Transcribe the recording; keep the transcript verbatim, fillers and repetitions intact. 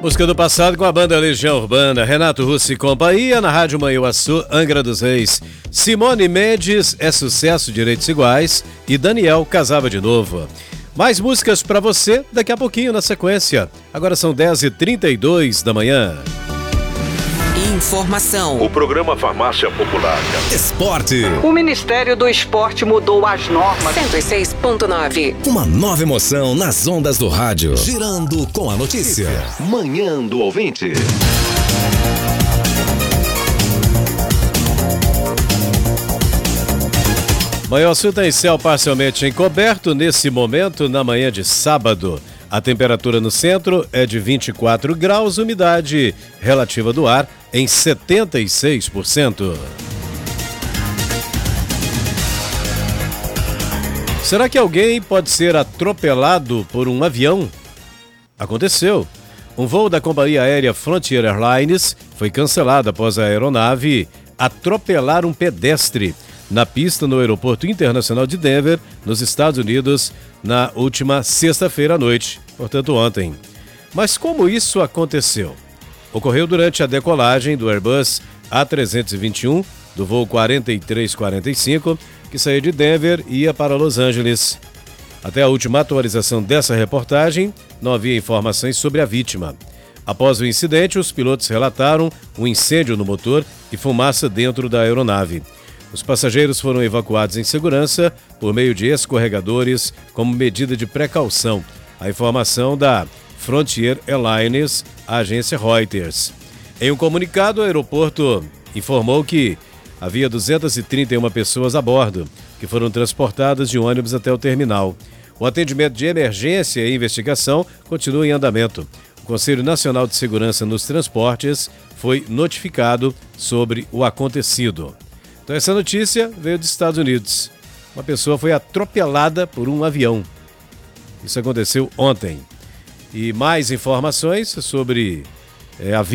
Música do passado com a banda Legião Urbana, Renato Russo e companhia, na Rádio Manhuaçu, Angra dos Reis. Simone Mendes, É Sucesso, Direitos Iguais, e Daniel casava de novo. Mais músicas pra você daqui a pouquinho na sequência. Agora são dez e trinta e dois da manhã. Informação. O programa Farmácia Popular. Esporte. O Ministério do Esporte mudou as normas. cento e seis ponto nove. Uma nova emoção nas ondas do rádio. Girando com a notícia. Manhã do Ouvinte. Manhuaçu tem céu parcialmente encoberto nesse momento na manhã de sábado. A temperatura no centro é de vinte e quatro graus, umidade relativa do ar em setenta e seis por cento. Será que alguém pode ser atropelado por um avião? Aconteceu. Um voo da companhia aérea Frontier Airlines foi cancelado após a aeronave atropelar um pedestre na pista no Aeroporto Internacional de Denver, nos Estados Unidos, na última sexta-feira à noite, portanto ontem. Mas como isso aconteceu? Ocorreu durante a decolagem do Airbus A trezentos e vinte e um, do voo quarenta e três quarenta e cinco, que saía de Denver e ia para Los Angeles. Até a última atualização dessa reportagem, não havia informações sobre a vítima. Após o incidente, os pilotos relataram um incêndio no motor e fumaça dentro da aeronave. Os passageiros foram evacuados em segurança por meio de escorregadores como medida de precaução. A informação da Frontier Airlines, à agência Reuters. Em um comunicado, o aeroporto informou que havia duzentas e trinta e uma pessoas a bordo, que foram transportadas de ônibus até o terminal. O atendimento de emergência e investigação continua em andamento. O Conselho Nacional de Segurança nos Transportes foi notificado sobre o acontecido. Então essa notícia veio dos Estados Unidos. Uma pessoa foi atropelada por um avião. Isso aconteceu ontem. E mais informações sobre é, a